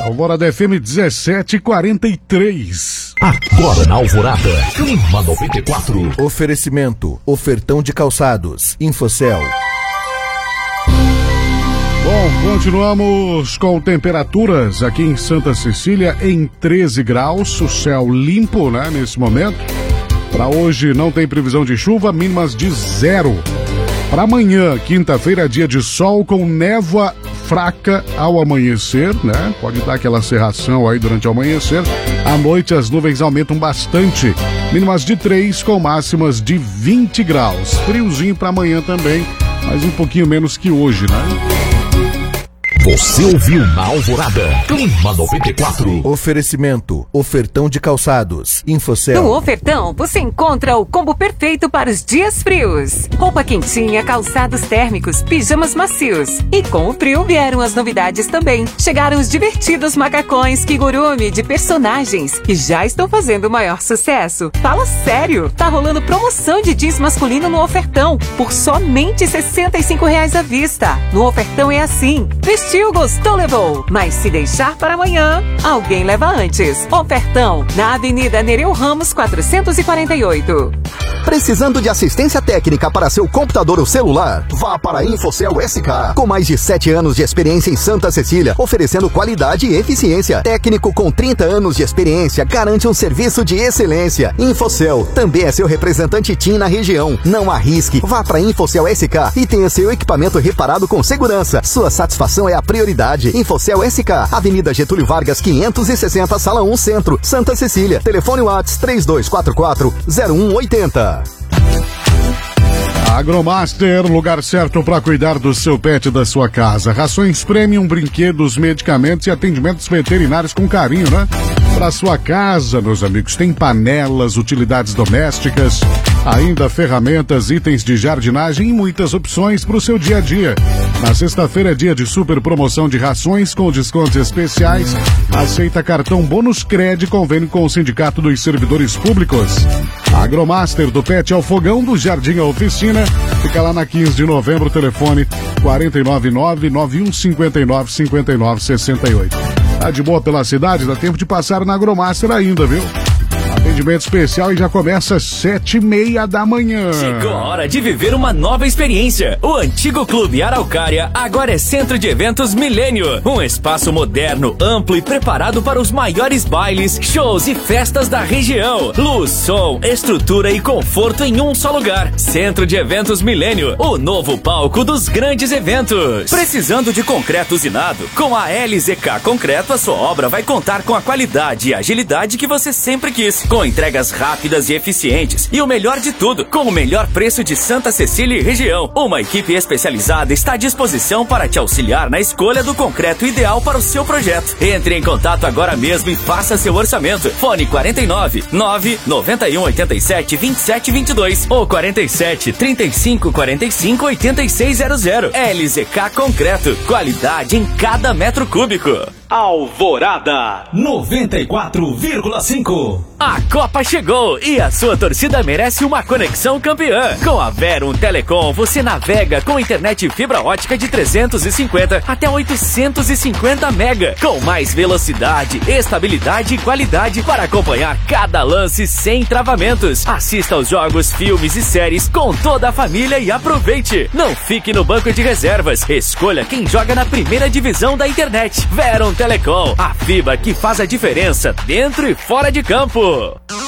Alvorada FM 17:43. Agora na Alvorada, Clima 94. Oferecimento, ofertão de calçados, Infocel. Bom, continuamos com temperaturas aqui em Santa Cecília em 13 graus, o céu limpo, né, nesse momento. Para hoje não tem previsão de chuva, mínimas de 0. Para amanhã, quinta-feira, dia de sol com névoa fraca ao amanhecer, né? Pode dar aquela cerração aí durante o amanhecer. À noite as nuvens aumentam bastante, mínimas de 3 com máximas de 20 graus. Friozinho para amanhã também, mas um pouquinho menos que hoje, né? Você ouviu na Alvorada, Clima 94. Oferecimento, ofertão de calçados, Infocel. No ofertão, você encontra o combo perfeito para os dias frios. Roupa quentinha, calçados térmicos, pijamas macios. E com o frio vieram as novidades também. Chegaram os divertidos macacões Kigurumi de personagens, que já estão fazendo o maior sucesso. Fala sério, tá rolando promoção de jeans masculino no ofertão, por somente R$ 65,00 à vista. No ofertão é assim, vestiu, gostou, levou. Mas se deixar para amanhã, alguém leva antes. Ofertão, na Avenida Nereu Ramos 448. Precisando de assistência técnica para seu computador ou celular? Vá para a Infocel SK. Com mais de 7 anos de experiência em Santa Cecília, oferecendo qualidade e eficiência. Técnico com 30 anos de experiência garante um serviço de excelência. Infocel também é seu representante TIM na região. Não arrisque. Vá para a Infocel SK e tenha seu equipamento reparado com segurança. Sua satisfação é a prioridade. Infocel SK, Avenida Getúlio Vargas 560, Sala 1 Centro, Santa Cecília. Telefone WhatsApp 3244-0180. Agromaster, lugar certo para cuidar do seu pet e da sua casa. Rações premium, brinquedos, medicamentos e atendimentos veterinários com carinho, né? Para sua casa, meus amigos, tem panelas, utilidades domésticas, ainda ferramentas, itens de jardinagem e muitas opções para o seu dia a dia. Na sexta-feira é dia de super promoção de rações com descontos especiais. Aceita cartão Bônus Cred, convênio com o Sindicato dos Servidores Públicos. Agromaster, do Pet ao Fogão, do Jardim à Oficina. Fica lá na 15 de novembro, telefone 499-9159-5968. Tá de boa pela cidade? Dá tempo de passar na Agromaster ainda, viu? Atendimento especial e já começa às 7:30 da manhã. Chegou a hora de viver uma nova experiência. O antigo Clube Araucária agora é Centro de Eventos Milênio. Um espaço moderno, amplo e preparado para os maiores bailes, shows e festas da região. Luz, som, estrutura e conforto em um só lugar. Centro de Eventos Milênio, o novo palco dos grandes eventos. Precisando de concreto usinado? Com a LZK Concreto, a sua obra vai contar com a qualidade e agilidade que você sempre quis. Com entregas rápidas e eficientes. E o melhor de tudo, com o melhor preço de Santa Cecília e região. Uma equipe especializada está à disposição para te auxiliar na escolha do concreto ideal para o seu projeto. Entre em contato agora mesmo e faça seu orçamento. Fone 49 991 87 27 22 ou 47 35 45 8600. LZK Concreto. Qualidade em cada metro cúbico. Alvorada 94,5. A Copa chegou e a sua torcida merece uma conexão campeã. Com a Verum Telecom, você navega com internet fibra ótica de 350 até 850 mega, com mais velocidade, estabilidade e qualidade para acompanhar cada lance sem travamentos. Assista aos jogos, filmes e séries com toda a família e aproveite. Não fique no banco de reservas. Escolha quem joga na primeira divisão da internet. Verum Telecom, a fibra que faz a diferença dentro e fora de campo.